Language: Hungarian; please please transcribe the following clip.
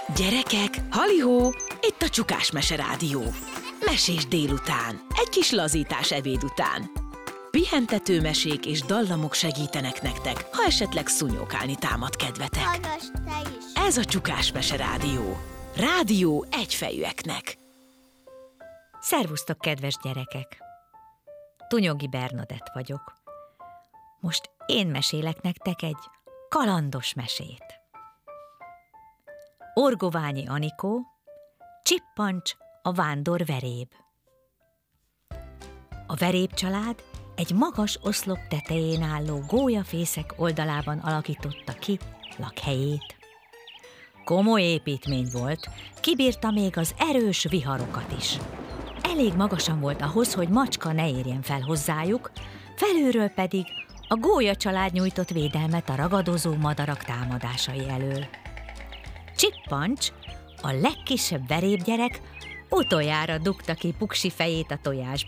Gyerekek, halihó! Itt a Csukás Mese Rádió. Mesés délután, egy kis lazítás ebéd után. Pihentető mesék és dallamok segítenek nektek, ha esetleg szúnyókálni támad kedvetek. Hallgass te is! Ez a Csukás Mese Rádió. Rádió egyfejűeknek. Szervusztok, kedves gyerekek! Tunyogi Bernadett vagyok. Most én mesélek nektek egy kalandos mesét. Orgoványi Anikó, Csippancs, a vándor veréb. A veréb család egy magas oszlop tetején álló gólyafészek oldalában alakította ki lakhelyét. Komoly építmény volt, kibírta még az erős viharokat is. Elég magasan volt ahhoz, hogy macska ne érjen fel hozzájuk, felülről pedig a gólya család nyújtott védelmet a ragadozó madarak támadásai elől. Csippancs, a legkisebb verébgyerek, utoljára dugta ki puksi fejét a tojásból.